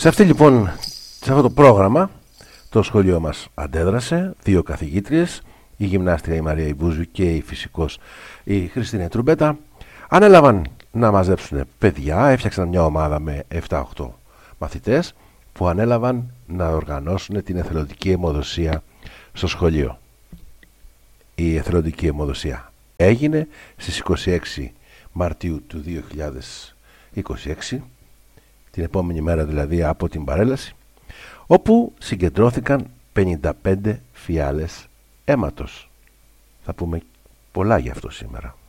Σε αυτό το πρόγραμμα το σχολείο μας αντέδρασε, 2 καθηγήτριες, η γυμνάστρια η Μαρία Ιμπούζου και η φυσικός η Χριστίνα Τρουμπέτα, ανέλαβαν να μαζέψουν παιδιά, έφτιαξαν μια ομάδα με 7-8 μαθητές που ανέλαβαν να οργανώσουν την εθελοντική αιμοδοσία στο σχολείο. Η εθελοντική αιμοδοσία έγινε στις 26 Μαρτίου του 2026, την επόμενη μέρα δηλαδή από την παρέλαση, όπου συγκεντρώθηκαν 55 φιάλες αίματος. Θα πούμε πολλά γι' αυτό σήμερα.